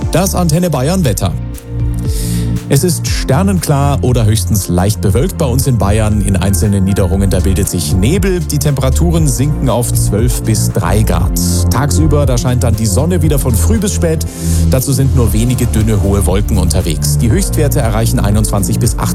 Das Antenne Bayern Wetter. Es ist sternenklar oder höchstens leicht bewölkt bei uns in Bayern. In einzelnen Niederungen, da bildet sich Nebel. Die Temperaturen sinken auf 12 bis 3 Grad. Tagsüber, da scheint dann die Sonne wieder von früh bis spät. Dazu sind nur wenige dünne, hohe Wolken unterwegs. Die Höchstwerte erreichen 21 bis 28